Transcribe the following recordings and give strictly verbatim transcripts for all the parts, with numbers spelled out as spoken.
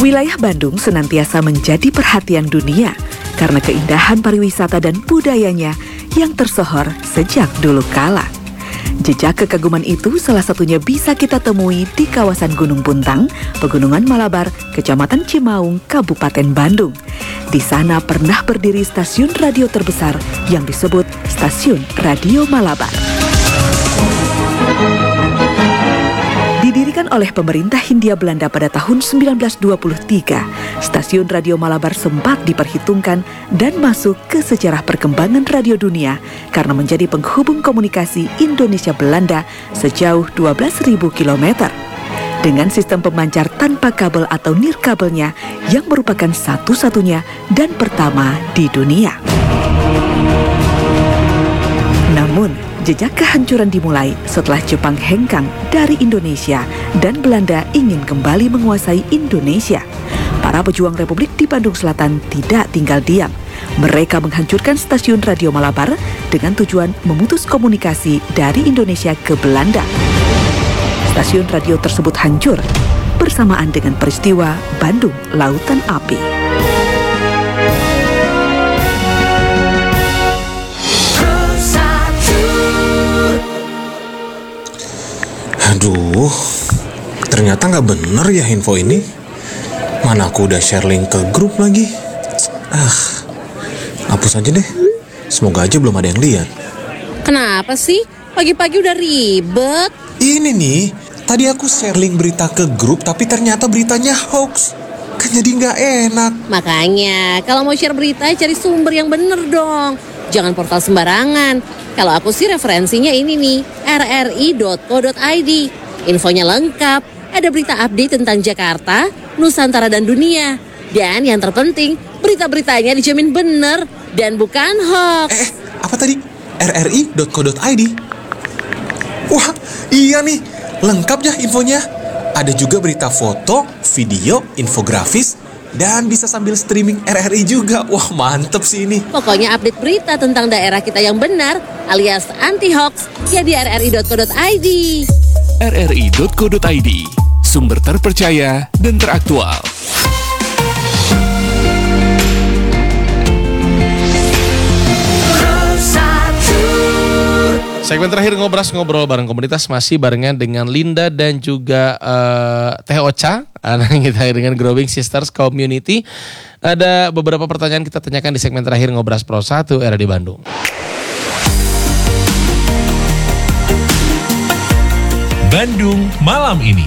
Wilayah Bandung senantiasa menjadi perhatian dunia karena keindahan pariwisata dan budayanya yang tersohor sejak dulu kala. Jejak kekaguman itu salah satunya bisa kita temui di kawasan Gunung Puntang, Pegunungan Malabar, Kecamatan Cimaung, Kabupaten Bandung. Di sana pernah berdiri stasiun radio terbesar yang disebut Stasiun Radio Malabar. Didirikan oleh pemerintah Hindia Belanda pada tahun sembilan belas dua puluh tiga, Stasiun Radio Malabar sempat diperhitungkan dan masuk ke sejarah perkembangan radio dunia karena menjadi penghubung komunikasi Indonesia-Belanda sejauh dua belas ribu kilometer. Dengan sistem pemancar tanpa kabel atau nirkabelnya yang merupakan satu-satunya dan pertama di dunia. Namun, jejak kehancuran dimulai setelah Jepang hengkang dari Indonesia dan Belanda ingin kembali menguasai Indonesia. Para pejuang Republik di Bandung Selatan tidak tinggal diam. Mereka menghancurkan stasiun Radio Malabar dengan tujuan memutus komunikasi dari Indonesia ke Belanda. Stasiun radio tersebut hancur bersamaan dengan peristiwa Bandung Lautan Api. Aduh, ternyata nggak bener ya info ini. Mana aku udah share link ke grup lagi. Ah, hapus aja deh. Semoga aja belum ada yang lihat. Kenapa sih? Pagi-pagi udah ribet. Ini nih, tadi aku share link berita ke grup, tapi ternyata beritanya hoax. Kan jadi nggak enak. Makanya, kalau mau share berita, cari sumber yang bener dong. Jangan portal sembarangan. Kalau aku sih referensinya ini nih, r r i dot co dot i d. Infonya lengkap, ada berita update tentang Jakarta, Nusantara dan dunia. Dan yang terpenting, berita-beritanya dijamin bener dan bukan hoax. Eh, apa tadi? r r i dot co dot i d. Wah, iya nih, lengkap ya infonya. Ada juga berita foto, video, infografis, dan bisa sambil streaming R R I juga. Wah, mantep sih ini. Pokoknya update berita tentang daerah kita yang benar alias anti-hoax ya di r r i dot co dot i d. r r i dot co dot i d, sumber terpercaya dan teraktual. Segmen terakhir ngobras-ngobrol bareng komunitas masih barengan dengan Linda dan juga uh, Teh Ocha. Anak kita dengan Growing Sisters Community. Ada beberapa pertanyaan kita tanyakan di segmen terakhir Ngobras Pro satu R R D Bandung. Bandung malam ini.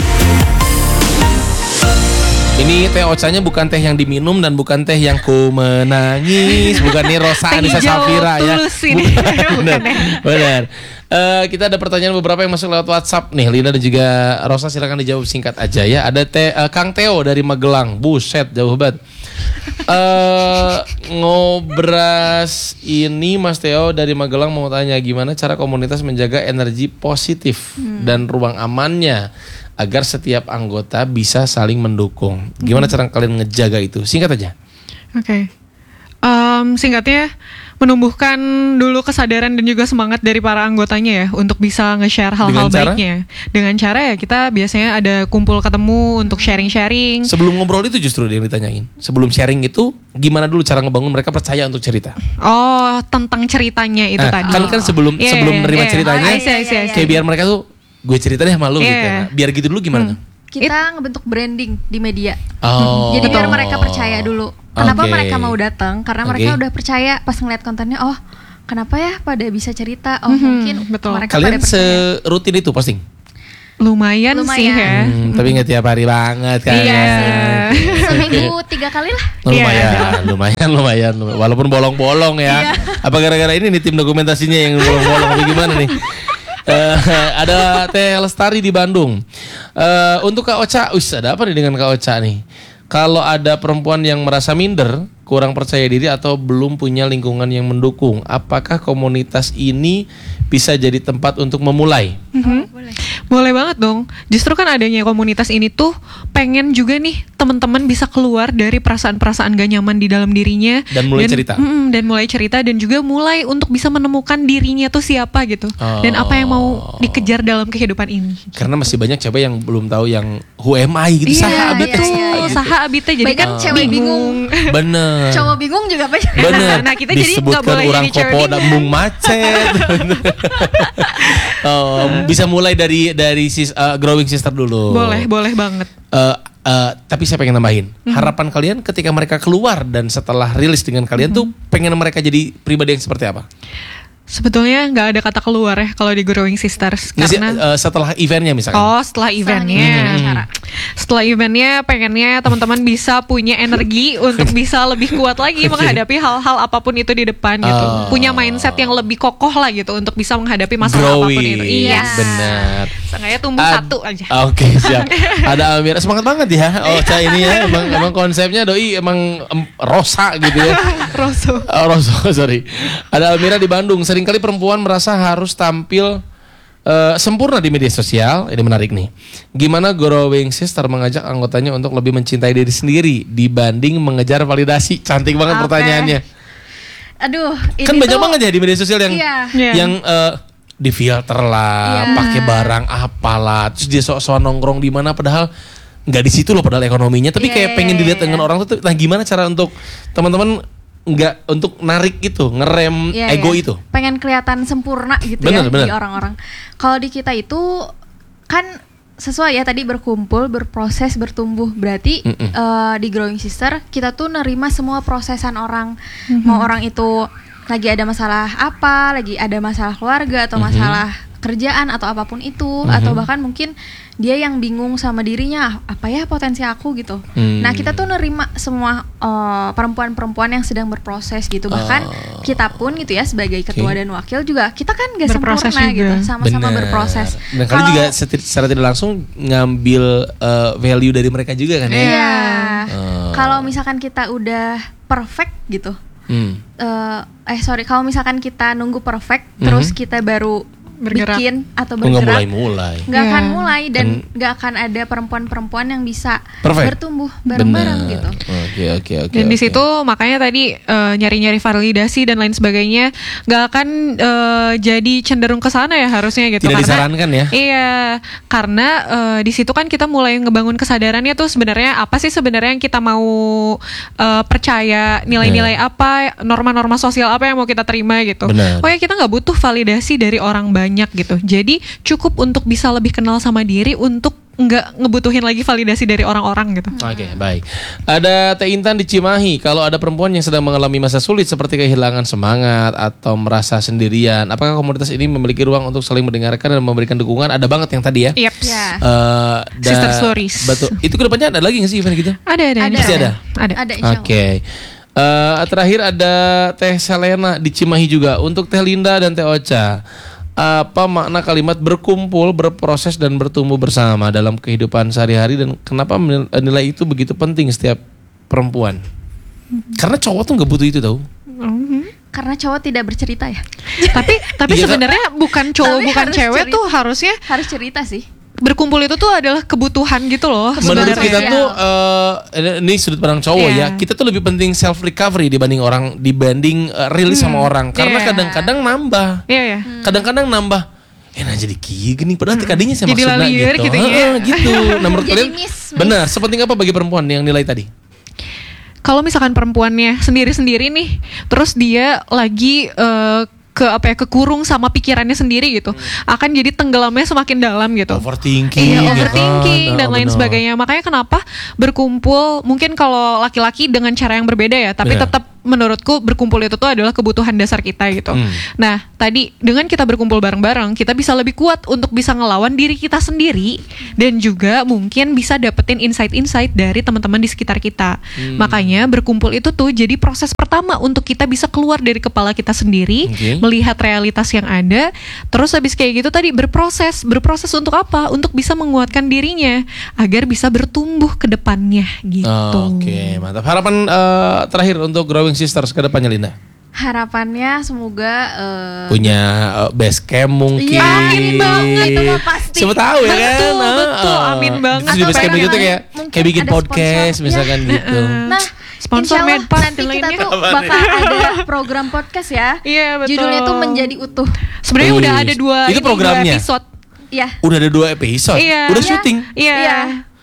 Ini teh Ochanya bukan teh yang diminum dan bukan teh yang ku menangis, bukan nih Rosa Anissa Safira ya. Benar. Benar. Uh, kita ada pertanyaan beberapa yang masuk lewat WhatsApp nih, Lina dan juga Rosa, silakan dijawab singkat aja ya. Ada teh uh, Kang Teo dari Magelang. Buset, jauh banget. Uh, ngobras ini Mas Teo dari Magelang mau tanya gimana cara komunitas menjaga energi positif hmm. dan ruang amannya agar setiap anggota bisa saling mendukung. Gimana hmm. cara kalian ngejaga itu? Singkat aja. Oke. Okay. Um, singkatnya menumbuhkan dulu kesadaran dan juga semangat dari para anggotanya ya untuk bisa nge-share hal-hal Dengan cara? baiknya. Dengan cara ya kita biasanya ada kumpul ketemu untuk sharing-sharing. Sebelum ngobrol itu justru yang ditanyain. Sebelum sharing itu gimana dulu cara ngebangun mereka percaya untuk cerita? Oh, tentang ceritanya itu nah, tadi. Kan kan sebelum yeah, sebelum yeah, menerima yeah. ceritanya, oh, yeah, yeah, yeah. kayak biar mereka tuh gue cerita deh sama lu yeah. gitu. Nah, biar gitu dulu gimana? Hmm. Kita It, ngebentuk branding di media. Oh. Jadi biar mereka percaya dulu. Kenapa okay. mereka mau datang? Karena okay. mereka udah percaya pas ngeliat kontennya. Oh, kenapa ya pada bisa cerita? Oh, mm-hmm, mungkin betul. mereka Kalian pada percaya. serutin itu posting? Lumayan, Lumayan. sih ya. Hmm, tapi nggak tiap hari banget kan? Iya sih. Seminggu tiga kali lah. Lumayan, yeah. lumayan, lumayan, lumayan. Walaupun bolong-bolong ya. Yeah. Apa gara-gara ini nih tim dokumentasinya yang bolong-bolong? Apa gimana nih? Uh, ada Teh Lestari di Bandung. Uh, untuk Kak Ocha, wis ada apa nih dengan Kak Ocha nih? Kalau ada perempuan yang merasa minder, kurang percaya diri atau belum punya lingkungan yang mendukung, apakah komunitas ini bisa jadi tempat untuk memulai? Mm-hmm. Oh, boleh. Boleh banget dong. Justru kan adanya komunitas ini tuh pengen juga nih teman-teman bisa keluar dari perasaan-perasaan gak nyaman di dalam dirinya Dan mulai cerita. mm, dan mulai cerita dan juga mulai untuk bisa menemukan dirinya tuh siapa gitu. Oh. Dan apa yang mau dikejar dalam kehidupan ini. Karena masih banyak cewek yang belum tahu yang who am I gitu. Iya, Saha iya, abita iya, iya. gitu. Saha abita jadi Baik kan cewek bingung. Bener. Cowok bingung juga banyak. Bener. Nah, kita jadi nggak disebutkan boleh orang jadi cewek kopo bingung. dan mung macet. Oh, bisa mulai dari dari sis, uh, growing sister dulu. Boleh, boleh banget. Uh, uh, tapi saya pengen nambahin. Harapan kalian ketika mereka keluar dan setelah rilis dengan kalian tuh pengen mereka jadi pribadi yang seperti apa? Sebetulnya nggak ada kata keluar ya kalau di Growing Sisters Nggak sih, karena uh, setelah eventnya misalkan. oh setelah eventnya, acara. setelah eventnya pengennya teman-teman bisa punya energi untuk bisa lebih kuat lagi menghadapi hal-hal apapun itu di depan gitu, Oh. punya mindset yang lebih kokoh lah gitu untuk bisa menghadapi masalah apapun Growing. itu. Iya, Benar. Seenggaknya tumbuh Ad- satu aja. Oke, siap. Ada Amira, semangat banget ya. Oh, Ca ini ya emang emang konsepnya doi emang em, rosa gitu ya. Rosso. Oh, rosa, sorry. Ada Amira di Bandung. Seringkali perempuan merasa harus tampil uh, sempurna di media sosial. Ini menarik nih. Gimana Growing Sister mengajak anggotanya untuk lebih mencintai diri sendiri dibanding mengejar validasi? Cantik banget Oke. pertanyaannya. Aduh, ini Kan banyak tuh, banget ya di media sosial yang Iya. Iya. yang uh, di filter lah, Iya. pakai barang apalah, terus dia sok-sok nongkrong di mana padahal nggak di situ loh padahal ekonominya, tapi Iya, kayak iya, pengen iya, dilihat iya. dengan orang tuh. Nah, gimana cara untuk teman-teman nggak untuk narik itu, ngerem Iya, ego iya. itu? Pengen kelihatan sempurna gitu Bener, ya bener. di orang-orang. Kalau di kita itu kan sesuai ya tadi berkumpul, berproses, bertumbuh. Berarti Mm-mm. eh, di Growing Sister kita tuh nerima semua prosesan orang. Mau orang itu lagi ada masalah apa, lagi ada masalah keluarga atau Mhm. masalah kerjaan atau apapun itu, Mhm. atau bahkan mungkin dia yang bingung sama dirinya, apa ya potensi aku gitu. Hmm. Nah, kita tuh nerima semua eh, perempuan-perempuan yang sedang berproses gitu. Bahkan Oh. kita pun gitu ya sebagai ketua Oke. dan wakil juga kita kan gak Berproses sempurna juga. gitu, sama-sama Bener. berproses. Dan kalian Kalau- juga seti- secara tidak langsung ngambil uh, value dari mereka juga kan ya? Iya. Oh. Kalau misalkan kita udah perfect gitu, Hmm. eh eh sorry, kalau misalkan kita nunggu perfect Mhm. terus kita baru Bergerak. bikin atau Oh, nggak bergerak, mulai-mulai. nggak Iya. akan mulai dan Dan- nggak akan ada perempuan-perempuan yang bisa Perfect. bertumbuh bareng-bareng Benar. gitu. Oke, oke, oke. Dan di oke. situ makanya tadi eh, nyari-nyari validasi dan lain sebagainya nggak akan eh, jadi cenderung ke sana ya harusnya gitu. Tidak disarankan ya? Iya, karena eh, di situ kan kita mulai ngebangun kesadarannya tuh sebenarnya apa sih sebenarnya yang kita mau eh, percaya, nilai-nilai Iya. apa, norma-norma sosial apa yang mau kita terima gitu. Benar. Oh ya kita nggak butuh validasi dari orang banyak gitu. Jadi cukup untuk bisa lebih kenal sama diri untuk nggak ngebutuhin lagi validasi dari orang-orang gitu. Oke, baik. Ada Teh Intan di Cimahi. Kalau ada perempuan yang sedang mengalami masa sulit seperti kehilangan semangat atau merasa sendirian, apakah komunitas ini memiliki ruang untuk saling mendengarkan dan memberikan dukungan? Ada banget yang tadi ya. Yep. Ya. Eh, da- Sister Stories. Betul. Itu kedepannya ada lagi nggak sih event gitu? Ada ada. Ada. Pasti ada? Ada. Ada insya Allah. Oke. Eh, terakhir ada Teh Selena di Cimahi juga. Untuk Teh Linda dan Teh Ocha, apa makna kalimat berkumpul, berproses dan bertumbuh bersama dalam kehidupan sehari-hari dan kenapa menil- nilai itu begitu penting setiap perempuan? Karena cowok tuh nggak butuh itu tau. Karena cowok tidak bercerita ya. tapi tapi Iya, Kak. sebenarnya bukan cowok Tapi bukan harus cewek cerita. tuh harusnya Harus cerita sih. berkumpul itu tuh adalah kebutuhan gitu loh. Menurut sebenarnya. kita tuh eh, ini sudut pandang cowok Iya. ya, kita tuh lebih penting self recovery dibanding orang dibanding eh, rilis sama orang karena Iya. kadang-kadang nambah. Iya ya. Kadang-kadang nambah eh nah jadi kieu gini padahal tadinya saya Jadi maksudnya lalieur gitu. gitu ya. Heeh, gitu. Nah, menurut Jadi kalian miss, miss. benar sepenting apa bagi perempuan yang nilai tadi? Kalau misalkan perempuannya sendiri-sendiri nih, terus dia lagi eh, ke apa ya kekurung sama pikirannya sendiri gitu, akan jadi tenggelamnya semakin dalam gitu. Overthinking. Iya, ya overthinking kan? dan Nah, lain benar. sebagainya. Makanya kenapa berkumpul mungkin kalau laki-laki dengan cara yang berbeda ya, tapi Iya. tetap menurutku berkumpul itu tuh adalah kebutuhan dasar kita gitu. Hmm. Nah, tadi dengan kita berkumpul bareng-bareng, kita bisa lebih kuat untuk bisa ngelawan diri kita sendiri dan juga mungkin bisa dapetin insight-insight dari teman-teman di sekitar kita. Hmm. Makanya berkumpul itu tuh jadi proses pertama untuk kita bisa keluar dari kepala kita sendiri, Oke. melihat realitas yang ada, terus habis kayak gitu tadi berproses, berproses untuk apa? Untuk bisa menguatkan dirinya agar bisa bertumbuh ke depannya gitu. Oke, mantap. Harapan eh, terakhir untuk Growing Sisters ke depannya Linda. harapannya semoga uh, punya uh, base camp mungkin. Iya, amin banget itu mah pasti. Siapa tahu ya kan? Betul, betul, amin banget. Terus di base camp Atau gitu kayak mungkin kayak bikin ada podcast sponsor. misalkan Ya. gitu. Nah, Sponsor insya Allah Medpass nanti dan kita lainnya. tuh bakal ada program podcast ya. Iya, betul. Judulnya tuh Menjadi Utuh. Sebenarnya Wih. udah ada dua Itu ini, programnya? dua episode. Iya. Udah ada dua episode. Iya. Udah Iya. syuting. Iya. Iya.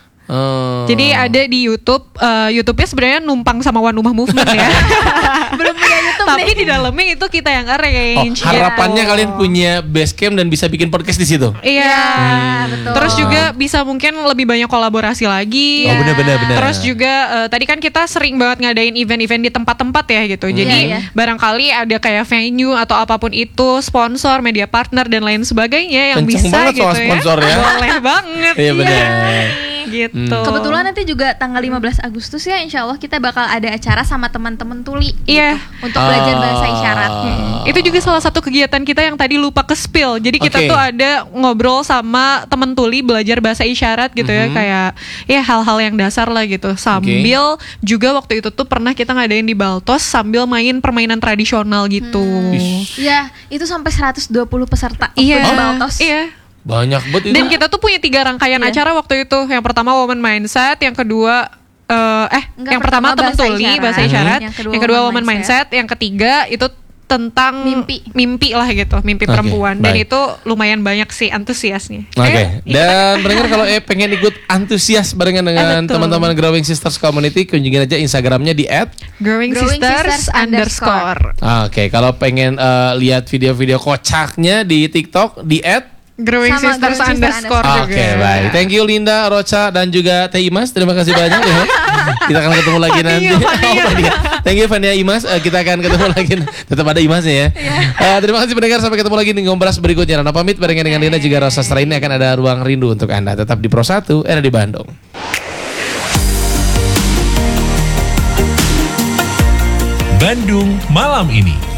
Oh. Jadi ada di YouTube, uh, YouTube-nya sebenarnya numpang sama One Rumah Movement ya. Belum punya YouTube Tapi nih. di dalamnya itu kita yang Oh, arrange. harapannya gitu. kalian punya base camp dan bisa bikin podcast di situ. Iya. Ya, betul. Terus juga bisa mungkin lebih banyak kolaborasi lagi. Oh, benar-benar benar. Terus juga uh, tadi kan kita sering banget ngadain event-event di tempat-tempat ya gitu. Jadi Iya, iya. barangkali ada kayak venue atau apapun itu, sponsor, media partner dan lain sebagainya yang Kenceng bisa banget gitu soal sponsor ya. Boleh banget. Iya benar. Gitu. Kebetulan nanti juga tanggal lima belas Agustus ya, insya Allah kita bakal ada acara sama teman-teman tuli. Iya. gitu, untuk belajar bahasa isyarat. Ah. Itu juga salah satu kegiatan kita yang tadi lupa ke spill. Jadi kita Oke. tuh ada ngobrol sama temen tuli belajar bahasa isyarat gitu ya, Mhm. kayak ya hal-hal yang dasar lah gitu. Sambil juga waktu itu tuh pernah kita ngadain di Baltos sambil main permainan tradisional gitu. Ish. Ya, itu sampai seratus dua puluh peserta waktu Iya. di Baltos. Iya. Banyak banget itu. Dan kita tuh punya tiga rangkaian Iya. acara waktu itu. Yang pertama Woman Mindset, yang kedua eh eh Enggak, yang pertama pertama temen bahasa tuli isyarat. bahasa isyarat, Yang kedua yang kedua Woman Woman Mindset, yang ketiga itu tentang Mimpi. mimpi lah gitu, mimpi Oke, perempuan. Dan baik. itu lumayan banyak sih antusiasnya. Oke, Ayo, dan pendengar kalau eh pengen ikut antusias barengan dengan Eh, betul. teman-teman Growing Sisters Community, kunjungin aja Instagramnya di at. Growing, Growing Sisters, Sisters underscore. Oke, kalau pengen eh, lihat video-video kocaknya di TikTok di at. Growing Sama Sisters Growing Sisters underscore Oke, juga. baik. Thank you Linda, Rocha, dan juga Teh Imas. Terima kasih banyak ya. Kita akan ketemu lagi Fania, nanti. Fania. Oh, Fania. Thank you Fania Imas. Eh, kita akan ketemu lagi. Tetap ada Imasnya ya. Eh, terima kasih pendengar. Sampai ketemu lagi di Ngombras berikutnya. Nana pamit barengan dengan Linda juga Rosa. Setelah ini akan ada ruang rindu untuk Anda. Tetap di Pro satu, era di Bandung. Bandung malam ini.